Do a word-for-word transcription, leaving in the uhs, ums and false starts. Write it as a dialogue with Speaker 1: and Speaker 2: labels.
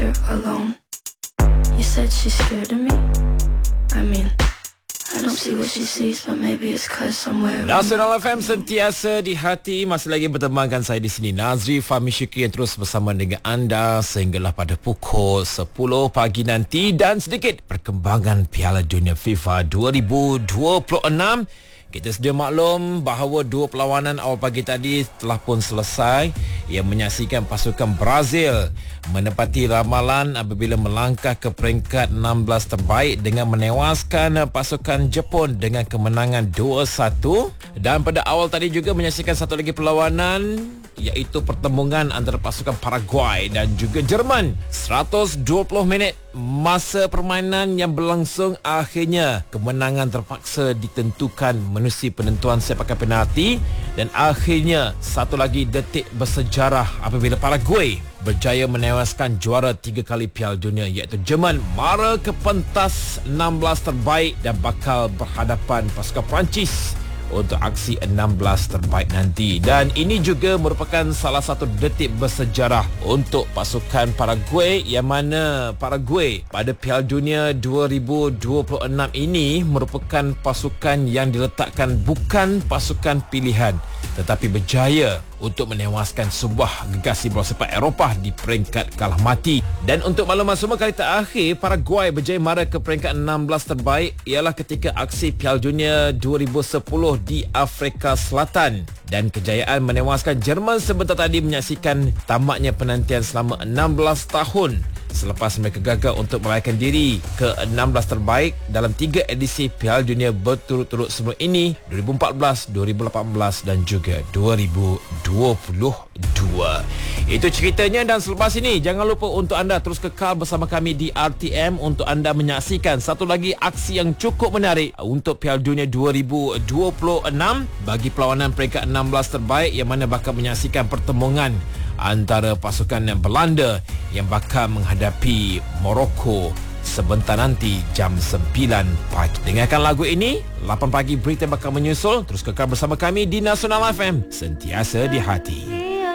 Speaker 1: her alone. You said she's scared of me? I mean, I don't see what she sees, but maybe it's cause somewhere.
Speaker 2: Nasional F M sentiasa di hati. Masih lagi bertemankan saya di sini, Nazri Fahmi Syukri, yang terus bersama dengan anda sehinggalah pada pukul sepuluh pagi nanti. Dan sedikit perkembangan Piala Dunia FIFA dua ribu dua puluh enam. Kita sedia maklum bahawa dua perlawanan awal pagi tadi telah pun selesai, yang menyaksikan pasukan Brazil menepati ramalan apabila melangkah ke peringkat enam belas terbaik dengan menewaskan pasukan Jepun dengan kemenangan dua satu. Dan pada awal tadi juga menyaksikan satu lagi perlawanan, iaitu pertembungan antara pasukan Paraguay dan juga Jerman. seratus dua puluh minit masa permainan yang berlangsung, akhirnya kemenangan terpaksa ditentukan menerusi penentuan sepakan penalti. Dan akhirnya satu lagi detik bersejarah apabila Paraguay berjaya menewaskan juara tiga kali Piala Dunia, iaitu Jerman, mara ke pentas enam belas terbaik dan bakal berhadapan pasukan Perancis untuk aksi enam belas terbaik nanti. Dan ini juga merupakan salah satu detik bersejarah untuk pasukan Paraguay, yang mana Paraguay pada Piala Dunia dua ribu dua puluh enam ini merupakan pasukan yang diletakkan bukan pasukan pilihan, tetapi berjaya untuk menewaskan sebuah gegasi bola sepak Eropah di peringkat kalah mati. Dan untuk makluman semua, kali terakhir Paraguay berjaya mara ke peringkat enam belas terbaik ialah ketika aksi Piala Dunia dua ribu sepuluh di Afrika Selatan. Dan kejayaan menewaskan Jerman sebentar tadi menyaksikan tamatnya penantian selama enam belas tahun selepas mereka gagal untuk meraihkan diri ke enam belas terbaik dalam tiga edisi Piala Dunia berturut-turut sebelum ini, dua ribu empat belas, dua ribu lapan belas dan juga dua ribu dua puluh dua. Itu ceritanya, dan selepas ini jangan lupa untuk anda terus kekal bersama kami di R T M untuk anda menyaksikan satu lagi aksi yang cukup menarik untuk Piala Dunia dua ribu dua puluh enam bagi perlawanan peringkat enam belas terbaik, yang mana bakal menyaksikan pertembungan antara pasukan Belanda yang bakal menghadapi Morocco sebentar nanti jam sembilan pagi. Dengarkan lagu ini, lapan pagi berita bakal menyusul. Terus kekal bersama kami di Nasional F M, sentiasa di hati.